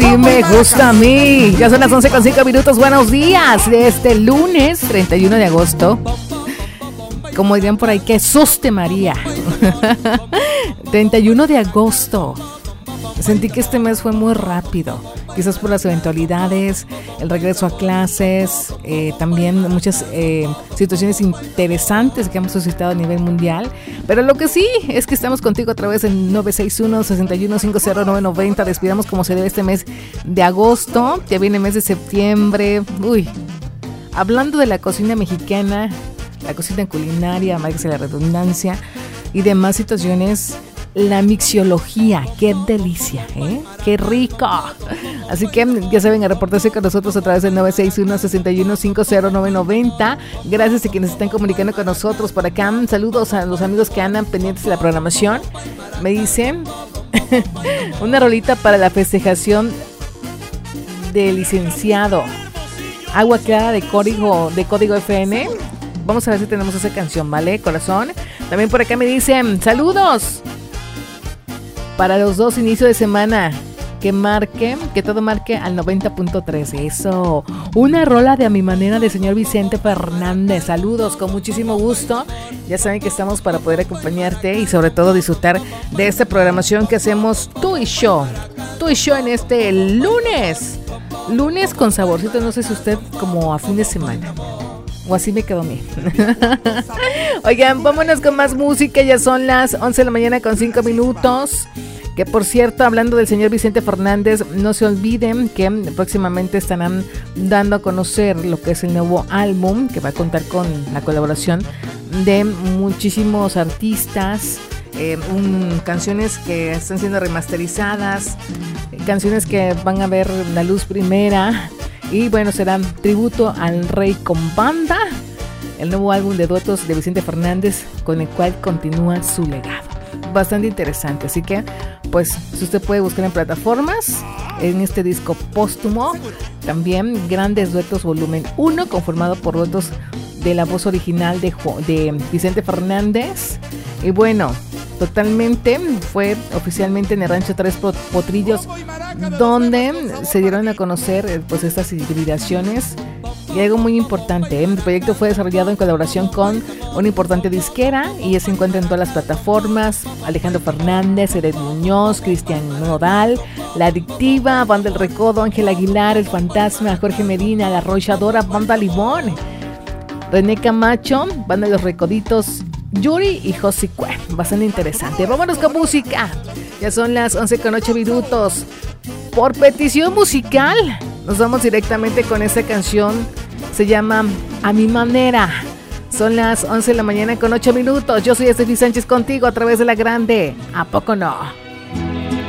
me gusta a mí. Ya son las 11:05. Buenos días de este lunes 31 de agosto. Como dirían por ahí, que suste María. 31 de agosto. Sentí que este mes fue muy rápido, quizás por las eventualidades, el regreso a clases, también muchas situaciones interesantes que hemos suscitado a nivel mundial. Pero lo que sí es que estamos contigo a través del 961-6150-990. Despidamos como se debe este mes de agosto. Ya viene el mes de septiembre. Uy, hablando de la cocina mexicana, la cocina culinaria, más que la redundancia y demás situaciones. La mixiología, qué delicia, qué rico. Así que ya saben, a reportarse con nosotros a través del 961-6150-990. Gracias a quienes están comunicando con nosotros por acá. Saludos a los amigos que andan pendientes de la programación. Me dicen una rolita para la festejación del licenciado. Agua clara de código FN. Vamos a ver si tenemos esa canción, ¿vale, corazón? También por acá me dicen saludos para los dos, inicio de semana, que todo marque al 90.3. Eso, una rola de A Mi Manera de señor Vicente Fernández. Saludos, con muchísimo gusto. Ya saben que estamos para poder acompañarte y sobre todo disfrutar de esta programación que hacemos tú y yo en este lunes con saborcito, no sé si usted como a fin de semana. O así me quedó a mí. Oigan, vámonos con más música. Ya son las 11 de la mañana con 5 minutos. Que por cierto, hablando del señor Vicente Fernández, no se olviden que próximamente estarán dando a conocer lo que es el nuevo álbum, que va a contar con la colaboración de muchísimos artistas. Canciones que están siendo remasterizadas, canciones que van a ver la luz primera. Y bueno, será tributo al Rey con Banda, el nuevo álbum de duetos de Vicente Fernández, con el cual continúa su legado. Bastante interesante, así que pues si usted puede buscar en plataformas, en este disco póstumo, también grandes duetos volumen 1, conformado por duetos de la voz original de Vicente Fernández. Y bueno, totalmente fue oficialmente en el Rancho Tres Potrillos donde se dieron a conocer pues estas hibridaciones. Y algo muy importante, el proyecto fue desarrollado en colaboración con una importante disquera y se encuentra en todas las plataformas. Alejandro Fernández, Eret Muñoz, Cristian Nodal, La Adictiva, Banda El Recodo, Ángel Aguilar, El Fantasma, Jorge Medina, La Arrolladora, Banda Limón, René Camacho, Banda Los Recoditos, Yuri y Josicue. Bastante interesante. Vámonos con música. Ya son las 11:08. Por petición musical, nos vamos directamente con esta canción. Se llama A Mi Manera. Son las 11 de la mañana con 8 minutos. Yo soy Estefi Sánchez contigo a través de la grande. ¿A poco no?